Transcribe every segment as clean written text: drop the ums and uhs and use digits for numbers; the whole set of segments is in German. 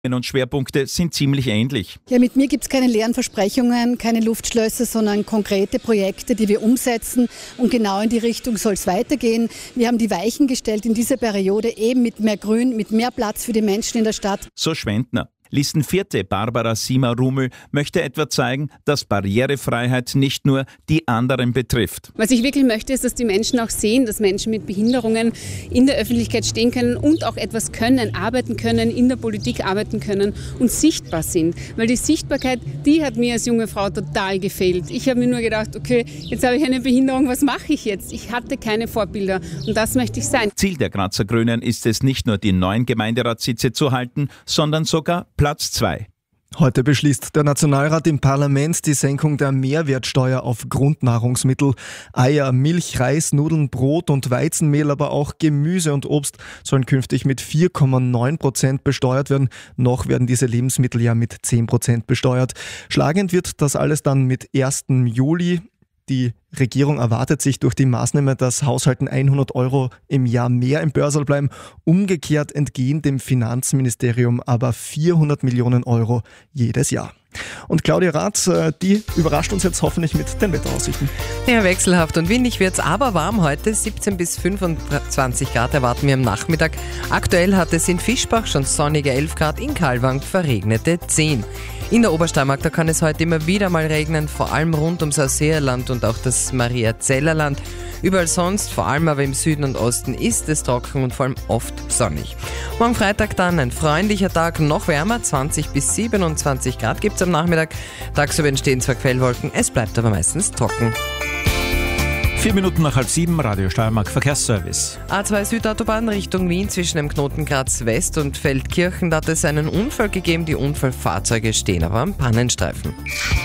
und Schwerpunkte sind ziemlich ähnlich. Ja, mit mir gibt es keine leeren Versprechungen, keine Luftschlösser, sondern konkrete Projekte, die wir umsetzen. Und genau in die Richtung soll es weitergehen. Wir haben die Weichen gestellt in dieser Periode eben mit mehr Grün, mit mehr Platz für die Menschen in der Stadt. So Schwendner. Listenvierte Barbara Sima-Rummel möchte etwa zeigen, dass Barrierefreiheit nicht nur die anderen betrifft. Was ich wirklich möchte, ist, dass die Menschen auch sehen, dass Menschen mit Behinderungen in der Öffentlichkeit stehen können und auch etwas können, arbeiten können, in der Politik arbeiten können und sichtbar sind. Weil die Sichtbarkeit, die hat mir als junge Frau total gefehlt. Ich habe mir nur gedacht, okay, jetzt habe ich eine Behinderung, was mache ich jetzt? Ich hatte keine Vorbilder und das möchte ich sein. Ziel der Grazer Grünen ist es, nicht nur die 9 Gemeinderatssitze zu halten, sondern sogar Platz 2. Heute beschließt der Nationalrat im Parlament die Senkung der Mehrwertsteuer auf Grundnahrungsmittel. Eier, Milch, Reis, Nudeln, Brot und Weizenmehl, aber auch Gemüse und Obst sollen künftig mit 4,9% besteuert werden. Noch werden diese Lebensmittel ja mit 10% besteuert. Schlagend wird das alles dann mit 1. Juli. Die Regierung erwartet sich durch die Maßnahme, dass Haushalten 100 € im Jahr mehr im Börsal bleiben. Umgekehrt entgehen dem Finanzministerium aber 400 Millionen € jedes Jahr. Und Claudia Rath, die überrascht uns jetzt hoffentlich mit den Wetteraussichten. Ja, wechselhaft und windig wird's, aber warm heute. 17 bis 25 Grad erwarten wir am Nachmittag. Aktuell hat es in Fischbach schon sonnige 11 Grad, in Kalwang verregnete 10. In der Obersteiermark, da kann es heute immer wieder mal regnen, vor allem rund ums Ausseerland und auch das Mariazellerland. Überall sonst, vor allem aber im Süden und Osten, ist es trocken und vor allem oft sonnig. Morgen Freitag dann ein freundlicher Tag, noch wärmer, 20 bis 27 Grad gibt's am Nachmittag. Tagsüber entstehen zwar Quellwolken, es bleibt aber meistens trocken. 4 Minuten nach 6:30, Radio Steiermark Verkehrsservice. A2 Südautobahn Richtung Wien zwischen dem Knoten Graz West und Feldkirchen, da hat es einen Unfall gegeben. Die Unfallfahrzeuge stehen aber am Pannenstreifen.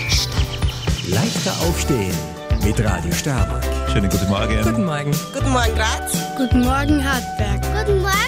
Leichter aufstehen mit Radio Steiermark. Schönen guten Morgen. Guten Morgen. Guten Morgen, Graz. Guten Morgen, Hartberg. Guten Morgen.